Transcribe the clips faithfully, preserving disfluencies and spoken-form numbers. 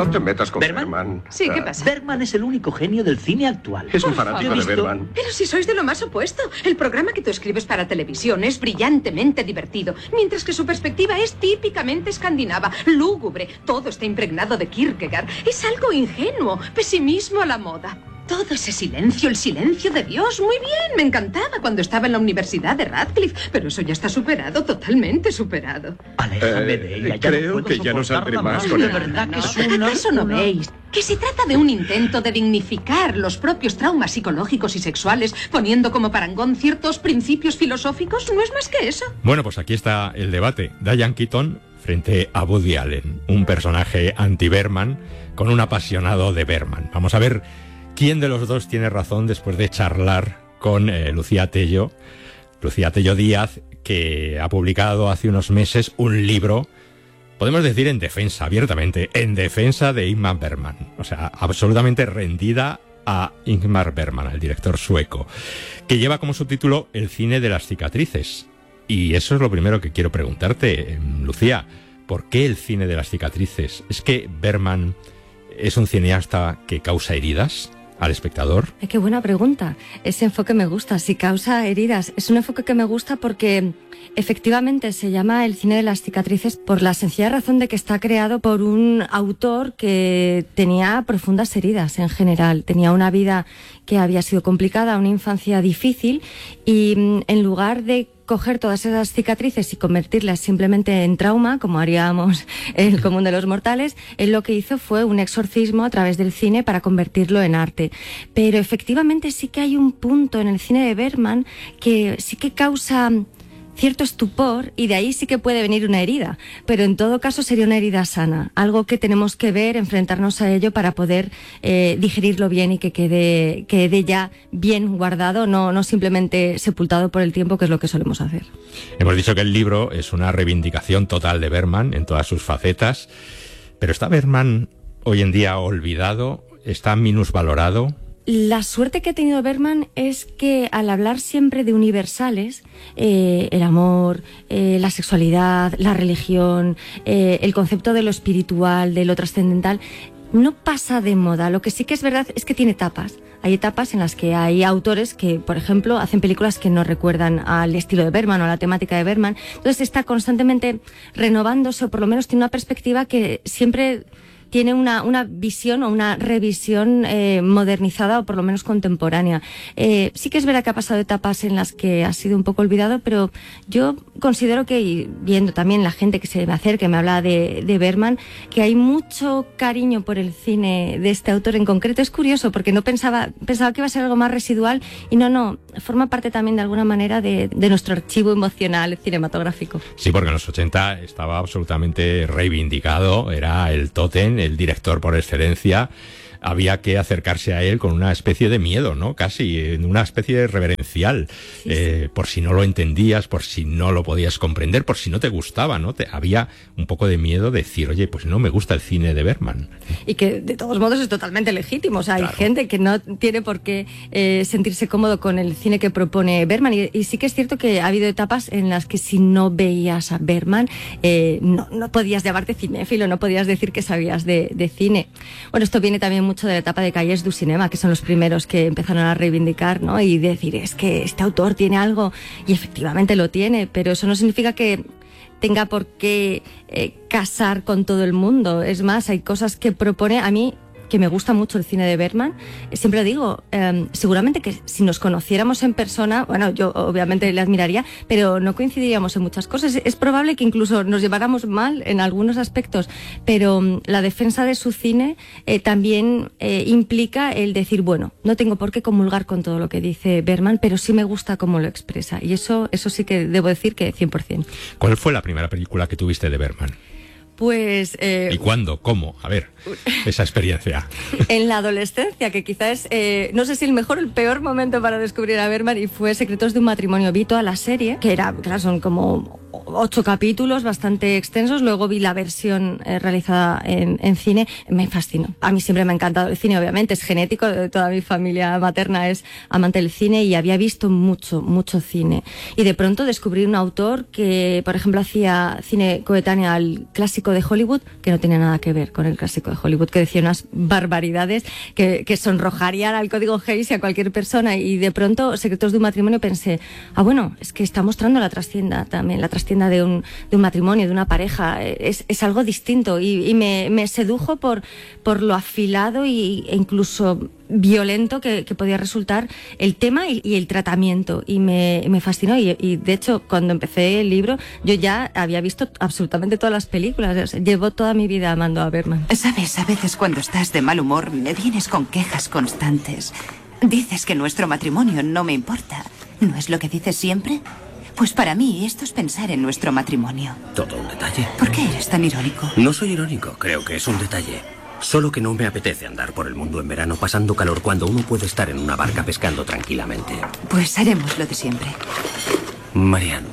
No te metas con ¿Bergman? Bergman. Sí, ¿qué pasa? Bergman es el único genio del cine actual. Es un Por fanático favor. de Bergman. Pero si sois de lo más opuesto. El programa que tú escribes para televisión es brillantemente divertido, mientras que su perspectiva es típicamente escandinava, lúgubre. Todo está impregnado de Kierkegaard. Es algo ingenuo, pesimismo a la moda. Todo ese silencio, el silencio de Dios, muy bien, me encantaba cuando estaba en la Universidad de Radcliffe, pero eso ya está superado, totalmente superado. Aléjame Eh, de ella. creo no puedo que ya no saldré soportarla más con De él. verdad que es No, una... ¿acaso no una- veis que se trata de un intento de dignificar los propios traumas psicológicos y sexuales, poniendo como parangón ciertos principios filosóficos? No es más que eso. Bueno, pues aquí está el debate. Diane Keaton frente a Woody Allen, un personaje anti-Bergman con un apasionado de Bergman. Vamos a ver quién de los dos tiene razón después de charlar con eh, Lucía Tello, Lucía Tello Díaz, que ha publicado hace unos meses un libro, podemos decir en defensa, abiertamente, en defensa de Ingmar Bergman. O sea, absolutamente rendida a Ingmar Bergman, el director sueco, que lleva como subtítulo El cine de las cicatrices. Y eso es lo primero que quiero preguntarte, Lucía. ¿Por qué el cine de las cicatrices? ¿Es que Bergman es un cineasta que causa heridas al espectador? Ay, qué buena pregunta. Ese enfoque me gusta. Si causa heridas, es un enfoque que me gusta porque efectivamente se llama el cine de las cicatrices por la sencilla razón de que está creado por un autor que tenía profundas heridas en general. Tenía una vida que había sido complicada, una infancia difícil y en lugar de coger todas esas cicatrices y convertirlas simplemente en trauma, como haríamos el común de los mortales, él lo que hizo fue un exorcismo a través del cine para convertirlo en arte. Pero efectivamente sí que hay un punto en el cine de Bergman que sí que causa cierto estupor y de ahí sí que puede venir una herida, pero en todo caso sería una herida sana, algo que tenemos que ver, enfrentarnos a ello para poder eh, digerirlo bien y que quede, quede ya bien guardado, no, no simplemente sepultado por el tiempo, que es lo que solemos hacer. Hemos dicho que el libro es una reivindicación total de Bergman en todas sus facetas, pero ¿está Bergman hoy en día olvidado? ¿Está minusvalorado? La suerte que ha tenido Bergman es que al hablar siempre de universales, eh, el amor, eh, la sexualidad, la religión, eh, el concepto de lo espiritual, de lo trascendental, no pasa de moda. Lo que sí que es verdad es que tiene etapas. Hay etapas en las que hay autores que, por ejemplo, hacen películas que no recuerdan al estilo de Bergman o a la temática de Bergman. Entonces está constantemente renovándose, o por lo menos tiene una perspectiva que siempre tiene una, una visión o una revisión eh, modernizada o por lo menos contemporánea. Eh, sí que es verdad que ha pasado etapas en las que ha sido un poco olvidado, pero yo considero que, y viendo también la gente que se me acerca y me habla de, de Bergman, que hay mucho cariño por el cine de este autor en concreto. Es curioso porque no pensaba, pensaba que iba a ser algo más residual y no, no, forma parte también de alguna manera de, de nuestro archivo emocional cinematográfico. Sí, porque en los ochenta estaba absolutamente reivindicado, era el tótem, el director por excelencia. Había que acercarse a él con una especie de miedo, ¿no? Casi, en una especie de reverencial, sí, eh, sí. por si no lo entendías, por si no lo podías comprender, por si no te gustaba, ¿no? Te, había un poco de miedo de decir, oye, pues no me gusta el cine de Bergman. Y que de todos modos es totalmente legítimo, o sea, claro. Hay gente que no tiene por qué eh, sentirse cómodo con el cine que propone Bergman, y, y sí que es cierto que ha habido etapas en las que si no veías a Bergman, eh, no, no podías llamarte cinéfilo, no podías decir que sabías de, de cine. Bueno, esto viene también mucho de la etapa de Cahiers du Cinema, que son los primeros que empezaron a reivindicar, ¿no? Y decir, es que este autor tiene algo, y efectivamente lo tiene, pero eso no significa que tenga por qué eh, casar con todo el mundo. Es más, hay cosas que propone, a mí que me gusta mucho el cine de Bergman, siempre digo, eh, seguramente que si nos conociéramos en persona, bueno, yo obviamente le admiraría, pero no coincidiríamos en muchas cosas. Es probable que incluso nos lleváramos mal en algunos aspectos, pero um, la defensa de su cine eh, también eh, implica el decir, bueno, no tengo por qué comulgar con todo lo que dice Bergman, pero sí me gusta cómo lo expresa, y eso, eso sí que debo decir que cien por ciento. ¿Cuál fue la primera película que tuviste de Bergman? Pues... Eh, ¿Y cuándo? ¿Cómo? A ver, esa experiencia. En la adolescencia, que quizás es, eh, no sé si el mejor o el peor momento para descubrir a Bergman, y fue Secretos de un matrimonio. Vi toda la serie, que era, claro, son como ocho capítulos bastante extensos, luego vi la versión eh, realizada en, en cine, me fascinó. A mí siempre me ha encantado el cine, obviamente, es genético, toda mi familia materna es amante del cine y había visto mucho, mucho cine. Y de pronto descubrí un autor que, por ejemplo, hacía cine coetáneo al clásico de Hollywood, que no tenía nada que ver con el clásico de Hollywood, que decía unas barbaridades que, que sonrojarían al código Hays y a cualquier persona. Y de pronto, Secretos de un matrimonio, pensé, ah, bueno, es que está mostrando la trastienda también, la trastienda de un, de un matrimonio, de una pareja, es, es algo distinto y, y me, me sedujo por, por lo afilado y, e incluso violento que, que podía resultar el tema y, y el tratamiento, y me, me fascinó y, y de hecho cuando empecé el libro yo ya había visto absolutamente todas las películas, o sea, llevo toda mi vida amando a Bergman. Sabes, a veces cuando estás de mal humor me vienes con quejas constantes. Dices que nuestro matrimonio no me importa. ¿No es lo que dices siempre? Pues para mí esto es pensar en nuestro matrimonio. Todo un detalle. ¿Por qué eres tan irónico? No soy irónico, creo que es un detalle. Solo que no me apetece andar por el mundo en verano pasando calor cuando uno puede estar en una barca pescando tranquilamente. Pues haremos lo de siempre. Marianne,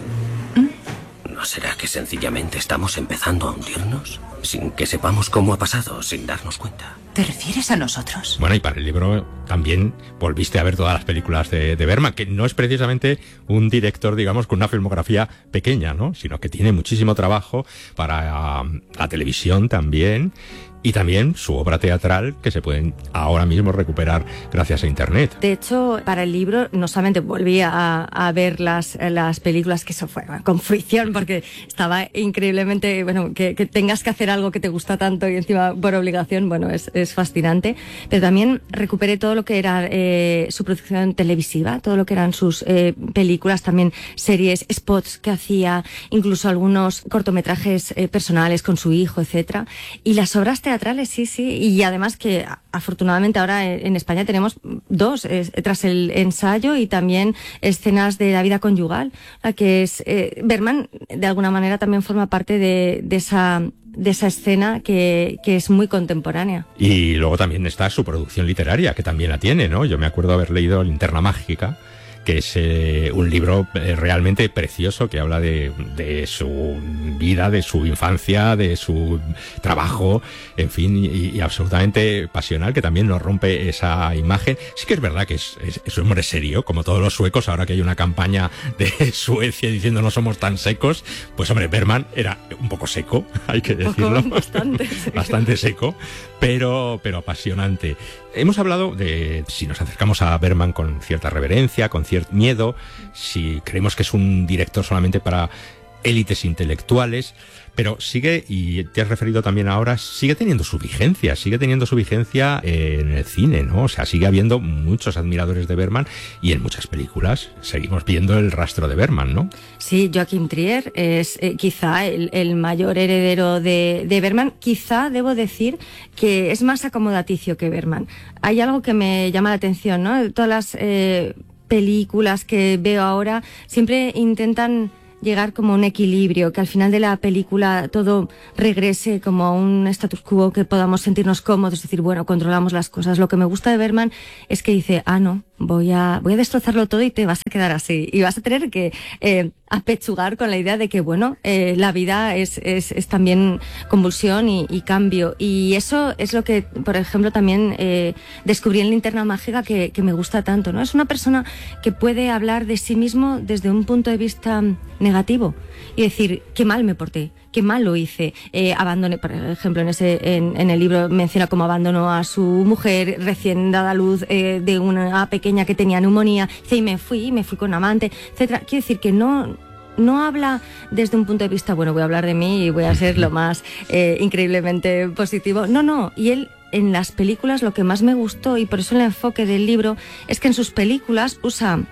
¿Mm? ¿no será que sencillamente estamos empezando a hundirnos? Sin que sepamos cómo ha pasado, sin darnos cuenta. ¿Te refieres a nosotros? Bueno, y para el libro también volviste a ver todas las películas de, de Bergman, que no es precisamente un director, digamos, con una filmografía pequeña, ¿no? Sino que tiene muchísimo trabajo para uh, la televisión también. Y también su obra teatral, que se pueden ahora mismo recuperar gracias a Internet. De hecho, para el libro no solamente volví a, a ver las, las películas, que eso fue con fricción, porque estaba increíblemente, bueno, que, que tengas que hacer algo que te gusta tanto y encima por obligación, bueno, es, es fascinante. Pero también recuperé todo lo que era eh, su producción televisiva, todo lo que eran sus eh, películas, también series, spots que hacía, incluso algunos cortometrajes eh, personales con su hijo, etcétera. Y las obras teatrales teatrales, sí, sí, y además que afortunadamente ahora en España tenemos dos, eh, tras el ensayo y también escenas de la vida conyugal, la que es eh, Bergman de alguna manera también forma parte de, de esa de esa escena que, que es muy contemporánea. Y luego también está su producción literaria, que también la tiene, ¿no? Yo me acuerdo haber leído Linterna Mágica, que es eh, un libro eh, realmente precioso que habla de, de su vida, de su infancia, de su trabajo, en fin, y, y absolutamente pasional, que también nos rompe esa imagen. Sí que es verdad que es, es, es un hombre serio, como todos los suecos, ahora que hay una campaña de Suecia diciendo no somos tan secos, pues hombre, Bergman era un poco seco, hay que decirlo. Poco, bastante. Bastante seco, pero, pero apasionante. Hemos hablado de si nos acercamos a Bergman con cierta reverencia, con cierto miedo, si creemos que es un director solamente para élites intelectuales, pero sigue, y te has referido también ahora, sigue teniendo su vigencia, sigue teniendo su vigencia en el cine, ¿no? O sea, sigue habiendo muchos admiradores de Bergman y en muchas películas seguimos viendo el rastro de Bergman, ¿no? Sí, Joachim Trier es eh, quizá el, el mayor heredero de, de Bergman. Quizá debo decir que es más acomodaticio que Bergman. Hay algo que me llama la atención, ¿no? Todas las eh, películas que veo ahora siempre intentan llegar como a un equilibrio, que al final de la película todo regrese como a un status quo, que podamos sentirnos cómodos, es decir, bueno, controlamos las cosas. Lo que me gusta de Bergman es que dice, ah, no, voy a, voy a destrozarlo todo y te vas a quedar así. Y vas a tener que eh, apechugar con la idea de que, bueno, eh, la vida es, es, es también convulsión y, y cambio. Y eso es lo que, por ejemplo, también eh, descubrí en Linterna Mágica que, que me gusta tanto, ¿no? Es una persona que puede hablar de sí mismo desde un punto de vista negativo y decir, qué mal me porté, qué mal lo hice, eh, abandoné, por ejemplo, en ese en, en el libro menciona cómo abandonó a su mujer recién dada a luz eh, de una pequeña que tenía neumonía, dice, y me fui, me fui con amante, etcétera. Quiere decir que no no habla desde un punto de vista, bueno, voy a hablar de mí y voy a ser lo más eh, increíblemente positivo. No, no, y él en las películas lo que más me gustó, y por eso el enfoque del libro, es que en sus películas usa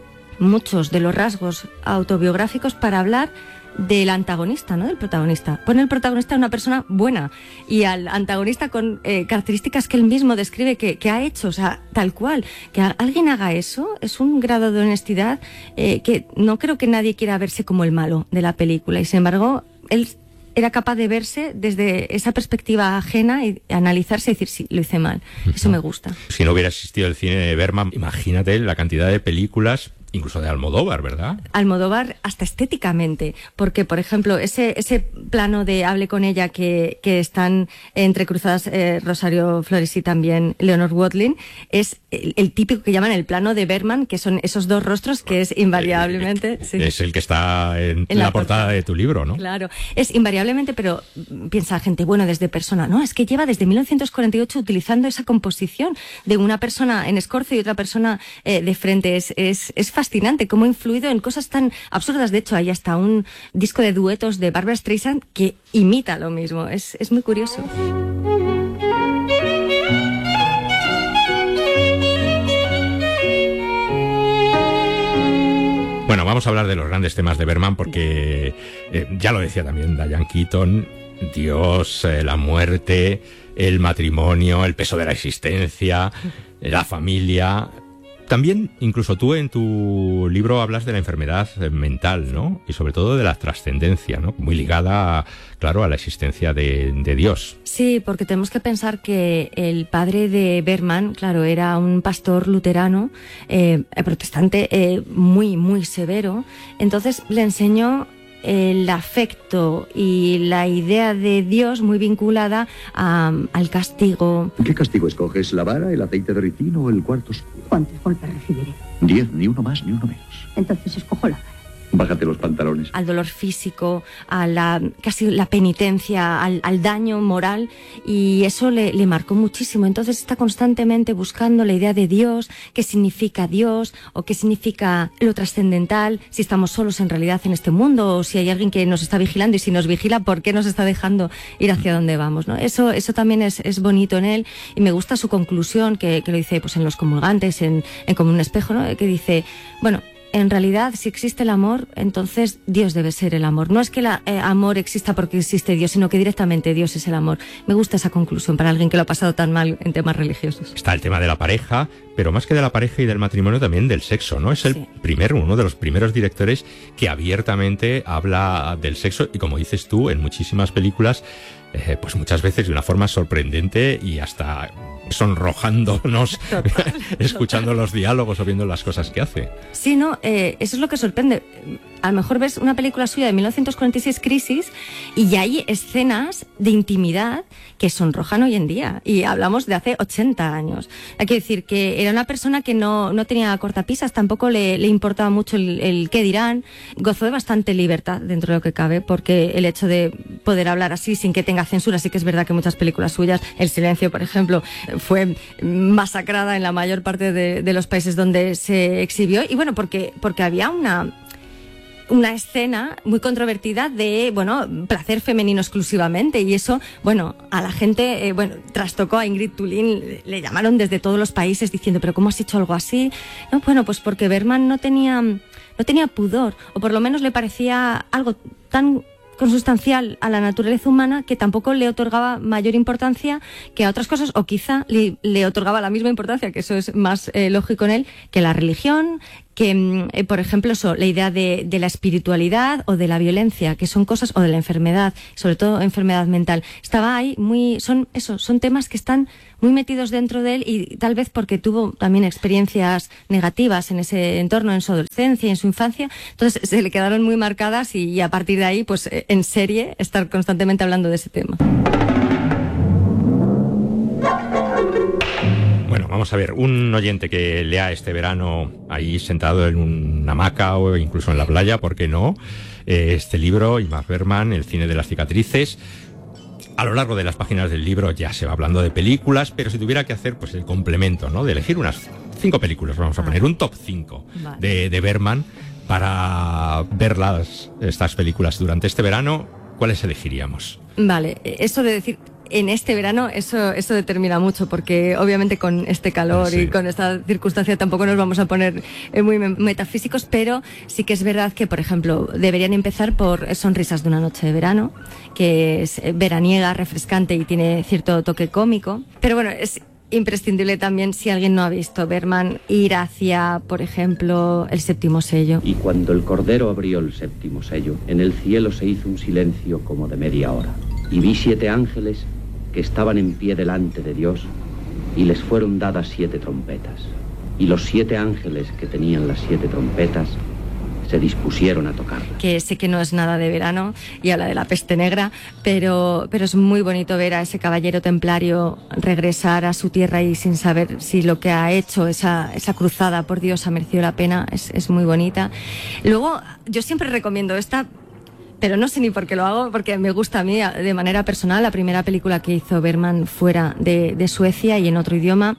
muchos de los rasgos autobiográficos para hablar del antagonista, ¿no? Del protagonista. Pone el protagonista una persona buena y al antagonista con eh, características que él mismo describe que, que ha hecho, o sea, tal cual. Que a, alguien haga eso es un grado de honestidad eh, que no creo que nadie quiera verse como el malo de la película, y sin embargo él era capaz de verse desde esa perspectiva ajena y analizarse y decir, sí, lo hice mal. Eso me gusta. Si no hubiera existido el cine de Bergman, imagínate la cantidad de películas incluso de Almodóvar, ¿verdad? Almodóvar hasta estéticamente, porque, por ejemplo, ese ese plano de Hable con ella que, que están entrecruzadas eh, Rosario Flores y también Leonor Watling, es el, el típico que llaman el plano de Bergman, que son esos dos rostros que es invariablemente... Eh, sí. Es el que está en, En la, la portada, portada de tu libro, ¿no? Claro, es invariablemente, pero piensa la gente, bueno, desde persona, no, es que lleva desde mil novecientos cuarenta y ocho utilizando esa composición de una persona en escorzo y otra persona eh, de frente. Es, es, es fascinante cómo ha influido en cosas tan absurdas. De hecho, hay hasta un disco de duetos de Barbra Streisand que imita lo mismo. Es, es muy curioso. Bueno, vamos a hablar de los grandes temas de Bergman porque eh, ya lo decía también Diane Keaton, Dios, eh, la muerte, el matrimonio, el peso de la existencia, la familia. También, incluso tú en tu libro hablas de la enfermedad mental, ¿no? Y sobre todo de la trascendencia, ¿no? Muy ligada, claro, a la existencia de, de Dios. Sí, porque tenemos que pensar que el padre de Bergman, claro, era un pastor luterano, eh, protestante, eh, muy, muy severo. Entonces le enseñó el afecto y la idea de Dios muy vinculada a, al castigo. ¿Qué castigo escoges? ¿La vara, el aceite de ricino o el cuarto oscuro? ¿Cuántos golpes recibiré? Diez, ni uno más ni uno menos. Entonces escojo la vara. Bájate los pantalones. Al dolor físico, a la casi la penitencia, al, al daño moral, y eso le, le marcó muchísimo. Entonces está constantemente buscando la idea de Dios, qué significa Dios o qué significa lo trascendental, si estamos solos en realidad en este mundo o si hay alguien que nos está vigilando, y si nos vigila, ¿por qué nos está dejando ir hacia donde vamos, ¿no? Eso, eso también es, es bonito en él, y me gusta su conclusión que, que lo dice pues en Los Comulgantes, en, en Como un espejo, ¿no? Que dice, bueno, en realidad, si existe el amor, entonces Dios debe ser el amor. No es que el eh, amor exista porque existe Dios, sino que directamente Dios es el amor. Me gusta esa conclusión para alguien que lo ha pasado tan mal en temas religiosos. Está el tema de la pareja, pero más que de la pareja y del matrimonio, también del sexo, ¿no? Es el sí. primero, uno de los primeros directores que abiertamente habla del sexo, y como dices tú, en muchísimas películas, eh, pues muchas veces de una forma sorprendente y hasta sonrojándonos escuchando los diálogos o viendo las cosas que hace. Sí, no, eh, eso es lo que sorprende. A lo mejor ves una película suya de mil novecientos cuarenta y seis, Crisis, y ya hay escenas de intimidad que sonrojan hoy en día, y hablamos de hace ochenta años. Hay que decir que era una persona que no, no tenía cortapisas, tampoco le, le importaba mucho el, el qué dirán, gozó de bastante libertad dentro de lo que cabe, porque el hecho de poder hablar así sin que tenga censura, sí que es verdad que muchas películas suyas, El silencio, por ejemplo, fue masacrada en la mayor parte de, de los países donde se exhibió, y bueno, porque, porque había una... una escena muy controvertida de, bueno, placer femenino exclusivamente, y eso, bueno, a la gente, eh, bueno, trastocó a Ingrid Thulin, le, le llamaron desde todos los países diciendo, pero ¿cómo has hecho algo así? No, bueno, pues porque Bergman no tenía, no tenía pudor, o por lo menos le parecía algo tan consustancial a la naturaleza humana que tampoco le otorgaba mayor importancia que a otras cosas, o quizá le, le otorgaba la misma importancia, que eso es más eh, lógico en él, que la religión, que, eh, por ejemplo, eso, la idea de, de la espiritualidad o de la violencia, que son cosas, o de la enfermedad, sobre todo enfermedad mental. Estaba ahí muy, son eso, son temas que están muy metidos dentro de él, y tal vez porque tuvo también experiencias negativas en ese entorno, en su adolescencia y en su infancia, entonces se le quedaron muy marcadas, y, y a partir de ahí, pues en serie, estar constantemente hablando de ese tema. Bueno, vamos a ver, un oyente que lea este verano ahí sentado en una hamaca o incluso en la playa, ¿por qué no? Eh, este libro, Ingmar Bergman, El cine de las cicatrices. A lo largo de las páginas del libro ya se va hablando de películas, pero si tuviera que hacer pues el complemento, ¿no? De elegir unas cinco películas, vamos a poner un top cinco vale. de, de Bergman para ver las, estas películas durante este verano, ¿cuáles elegiríamos? Vale, eso de decir en este verano, eso, eso determina mucho, porque obviamente con este calor sí. y con esta circunstancia tampoco nos vamos a poner muy metafísicos, pero sí que es verdad que, por ejemplo, deberían empezar por Sonrisas de una noche de verano, que es veraniega, refrescante y tiene cierto toque cómico. Pero bueno, es imprescindible también, si alguien no ha visto Bergman, ir hacia, por ejemplo, El séptimo sello. Y cuando el Cordero abrió el séptimo sello, en el cielo se hizo un silencio como de media hora. Y vi siete ángeles que estaban en pie delante de Dios, y les fueron dadas siete trompetas. y los siete ángeles que tenían las siete trompetas se dispusieron a tocarla. Que sé que no es nada de verano y habla de la peste negra, pero, pero es muy bonito ver a ese caballero templario regresar a su tierra y sin saber si lo que ha hecho, esa, esa cruzada, por Dios, ha merecido la pena. Es, es muy bonita. Luego, yo siempre recomiendo esta, pero no sé ni por qué lo hago, porque me gusta a mí de manera personal. La primera película que hizo Bergman fuera de, de Suecia y en otro idioma,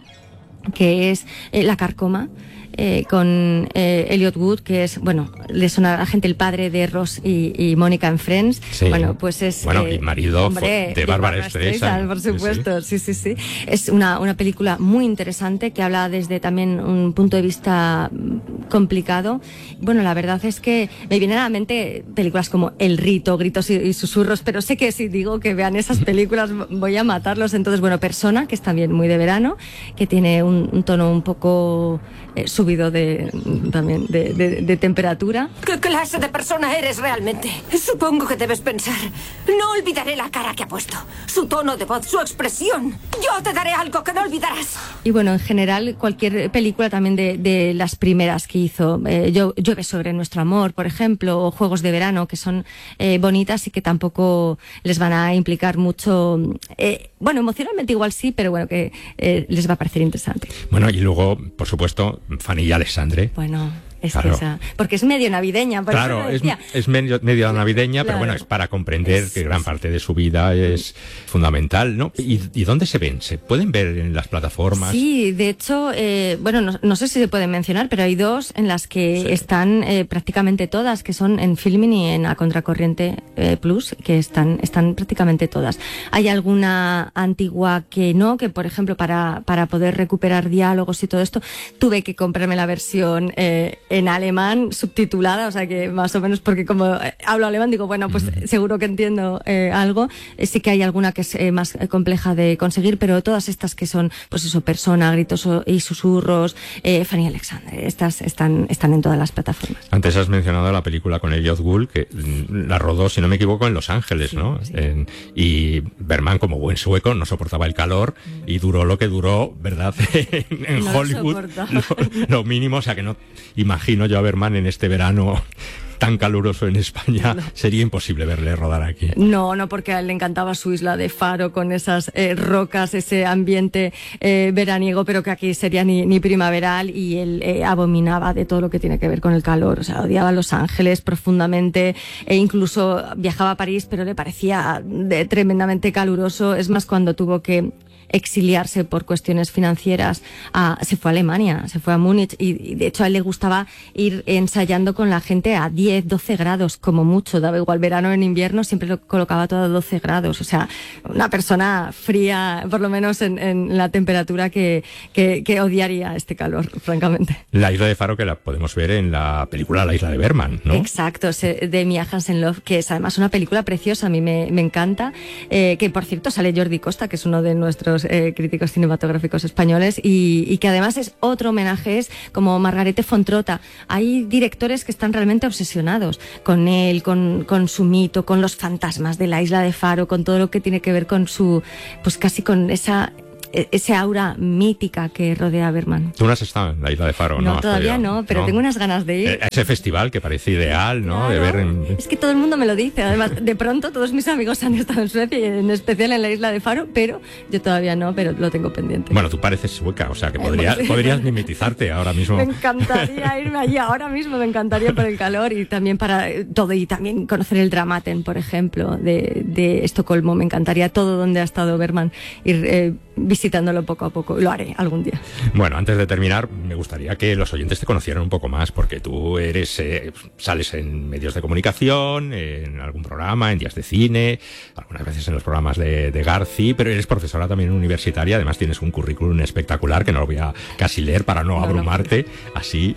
que es eh, La Carcoma, eh, con eh, Elliot Wood, que es, bueno, le suena a la gente el padre de Ross y, y Mónica en Friends. Sí. Bueno, pues es... Bueno, eh, y marido hombre, de Bárbara Streisand. Por supuesto, sí, sí, sí. sí. Es una, una película muy interesante que habla desde también un punto de vista complicado. Bueno, la verdad es que me vienen a la mente películas como El Rito, Gritos y, y Susurros, pero sé que si digo que vean esas películas voy a matarlos. Entonces, bueno, Persona, que es también muy de verano, que tiene un, un tono un poco eh, subido de, también de, de, de temperatura. ¿Qué clase de persona eres realmente? Supongo que debes pensar, no olvidaré la cara que ha puesto, su tono de voz, su expresión. Yo te daré algo que no olvidarás. Y bueno, en general, cualquier película también de, de las primeras que hizo, eh, Llueve sobre nuestro amor, por ejemplo, o Juegos de verano, que son eh, bonitas y que tampoco les van a implicar mucho, eh, bueno, emocionalmente igual sí, pero bueno, que eh, les va a parecer interesante. Bueno, y luego, por supuesto, Fanny y Alexandre. Bueno, es claro. que esa, porque es medio navideña. Por claro, eso es, decía. es medio, medio navideña, Claro. pero bueno, es para comprender Es- que gran parte de su vida es fundamental, ¿no? ¿Y, y dónde se ven? ¿Se pueden ver en las plataformas? Sí, de hecho, eh, bueno, no, no sé si se pueden mencionar, pero hay dos en las que Sí. están eh, prácticamente todas, que son en Filmin y en A Contracorriente eh, Plus, que están, están prácticamente todas. Hay alguna antigua que no, que por ejemplo, para, para poder recuperar diálogos y todo esto, tuve que comprarme la versión eh, en alemán subtitulada, o sea que más o menos, porque como eh, hablo alemán, digo, bueno, pues Mm. seguro que entiendo eh, algo. Eh, sí que hay alguna que es eh, más eh, compleja de conseguir, pero todas estas que son, pues eso, Persona, Gritos o- y Susurros, eh, Fanny y Alexandre, estas están, están en todas las plataformas. Antes has mencionado la película con Elliot Gould, que mm, la rodó, si no me equivoco, en Los Ángeles, Sí, ¿no? sí. En- y Bergman, como buen sueco, no soportaba el calor y duró lo que duró, ¿verdad? en en No lo Hollywood. soportaba. Lo, lo mínimo, o sea que no imagino yo a Bergman en este verano tan caluroso en España, sería imposible verle rodar aquí. No, no, porque a él le encantaba su isla de Faro con esas eh, rocas, ese ambiente eh, veraniego, pero que aquí sería ni, ni primaveral, y él eh, abominaba de todo lo que tiene que ver con el calor. O sea, odiaba Los Ángeles profundamente, e incluso viajaba a París, pero le parecía de, tremendamente caluroso. Es más, cuando tuvo que exiliarse por cuestiones financieras, a, se fue a Alemania, se fue a Múnich, y, y de hecho a él le gustaba ir ensayando con la gente a diez, doce grados como mucho, daba igual verano o en invierno, siempre lo colocaba todo a doce grados, o sea, una persona fría, por lo menos en, en la temperatura, que, que, que odiaría este calor, francamente. La isla de Faro, que la podemos ver en la película La isla de Bergman, ¿no? Exacto, se- de Mia Hansen-Løve, que es además una película preciosa, a mí me, me encanta, eh, que por cierto sale Jordi Costa, que es uno de nuestros eh, críticos cinematográficos españoles, y, y que además es otro homenaje, es como Margarete Fontrota. Hay directores que están realmente obsesionados con él, con, con su mito, con los fantasmas de la isla de Faro, con todo lo que tiene que ver con su, pues casi con esa... ese aura mítica que rodea a Bergman. Tú no has estado en la isla de Faro, ¿no? No, Has todavía podido, no, pero tengo unas ganas de ir. Eh, Ese festival que parece ideal, ¿no? De ver Claro. en... Es que todo el mundo me lo dice. Además, de pronto todos mis amigos han estado en Suecia, y en especial en la isla de Faro, pero yo todavía no, pero lo tengo pendiente. Bueno, tú pareces sueca, o sea que Eh, podría- bueno, sí. podrías mimetizarte ahora mismo. Me encantaría irme allí ahora mismo, me encantaría por el calor y también para eh, todo, y también conocer el Dramaten, por ejemplo, de, de Estocolmo. Me encantaría todo donde ha estado Bergman, ir eh, visitándolo poco a poco. Lo haré algún día. Bueno, antes de terminar, me gustaría que los oyentes te conocieran un poco más, porque tú eres, eh, sales en medios de comunicación, en algún programa, en días de cine, algunas veces en los programas de, de Garci, pero eres profesora también universitaria, además tienes un currículum espectacular que no lo voy a casi leer para no, No, no. abrumarte, así.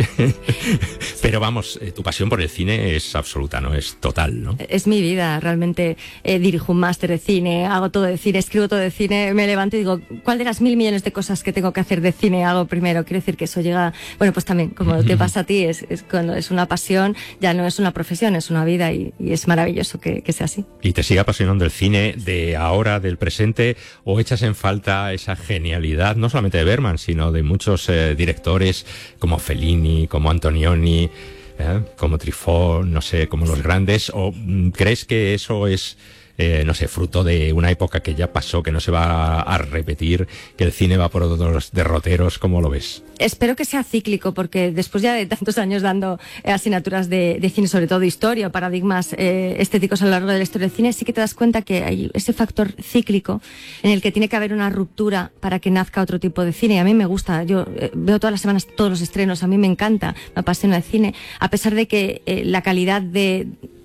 Pero vamos, eh, tu pasión por el cine es absoluta, ¿no? Es total, ¿no? Es mi vida, realmente. Eh, dirijo un máster de cine, hago todo de cine, escribo todo de cine, me levanto y digo, ¿cuál de las mil millones de cosas que tengo que hacer de cine hago primero? Quiero decir que eso llega, bueno, pues también, como te pasa a ti, es, es cuando es una pasión, ya no es una profesión, es una vida y, y es maravilloso que, que sea así. ¿Y te sigue apasionando el cine de ahora, del presente, o echas en falta esa genialidad, no solamente de Bergman, sino de muchos eh, directores como Fellini, como Antonioni, eh, como Truffaut, no sé, como los grandes, o mm, crees que eso es... Eh, no sé, fruto de una época que ya pasó, que no se va a repetir, que el cine va por otros derroteros? ¿Cómo lo ves? Espero que sea cíclico, porque después ya de tantos años dando eh, asignaturas de, de cine, sobre todo de historia, o paradigmas eh, estéticos a lo largo de la historia del cine, sí que te das cuenta que hay ese factor cíclico en el que tiene que haber una ruptura para que nazca otro tipo de cine. Y a mí me gusta, yo eh, veo todas las semanas todos los estrenos, a mí me encanta, me apasiona el cine, a pesar de que eh, la calidad de...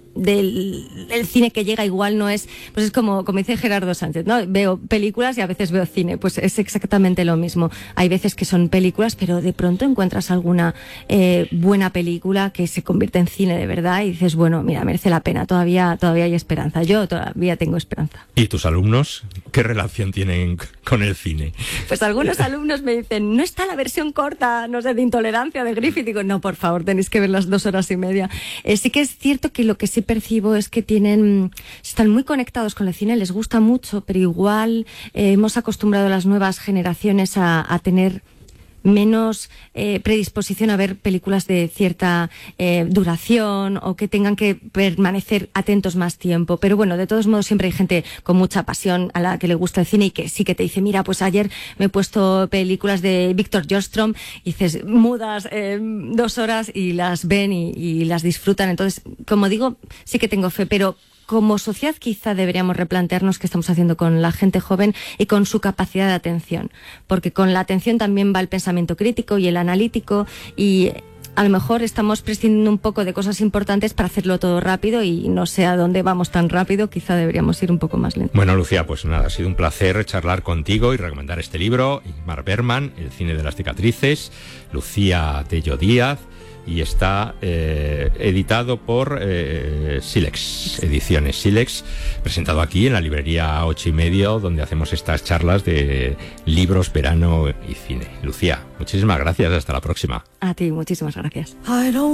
Del, del cine que llega igual no es, pues es como, como dice Gerardo Sánchez, ¿no? Veo películas y a veces veo cine, pues es exactamente lo mismo. Hay veces que son películas, pero de pronto encuentras alguna eh, buena película que se convierte en cine de verdad y dices, bueno, mira, merece la pena, todavía, todavía hay esperanza. Yo todavía tengo esperanza. ¿Y tus alumnos qué relación tienen con el cine? Pues algunos alumnos me dicen, no está la versión corta, no sé, de Intolerancia de Griffith. Digo, no, por favor, tenéis que ver las dos horas y media. Eh, sí que es cierto que lo que sí percibo es que tienen, están muy conectados con el cine, les gusta mucho, pero igual eh, hemos acostumbrado a las nuevas generaciones a, a tener menos eh, predisposición a ver películas de cierta eh, duración o que tengan que permanecer atentos más tiempo. Pero bueno, de todos modos siempre hay gente con mucha pasión a la que le gusta el cine y que sí que te dice, mira, pues ayer me he puesto películas de Víctor Jostrom, y dices, mudas eh, dos horas y las ven y, y las disfrutan. Entonces, como digo, sí que tengo fe, pero como sociedad quizá deberíamos replantearnos qué estamos haciendo con la gente joven y con su capacidad de atención, porque con la atención también va el pensamiento crítico y el analítico, y a lo mejor estamos prescindiendo un poco de cosas importantes para hacerlo todo rápido y no sé a dónde vamos tan rápido, quizá deberíamos ir un poco más lento. Bueno, Lucía, pues nada, ha sido un placer charlar contigo y recomendar este libro, Ingmar Bergman, El cine de las cicatrices, Lucía Tello Díaz, y está eh, editado por eh, Silex, Ediciones Silex, presentado aquí en la librería Ocho y Medio, donde hacemos estas charlas de libros, verano y cine. Lucía, muchísimas gracias, hasta la próxima. A ti, muchísimas gracias.